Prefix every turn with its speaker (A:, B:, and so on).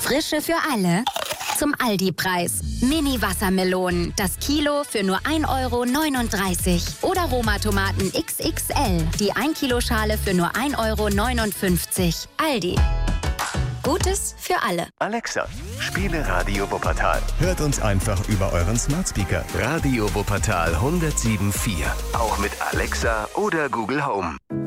A: Frische für alle zum Aldi-Preis. Mini-Wassermelonen, das Kilo für nur 1,39 € oder Roma-Tomaten XXL, die 1 Kilo Schale für nur 1,59 €. Aldi. Gutes für alle.
B: Alexa, spiele Radio Wuppertal.
C: Hört uns einfach über euren Smart Speaker.
B: Radio Wuppertal 107.4. Auch mit Alexa oder Google Home.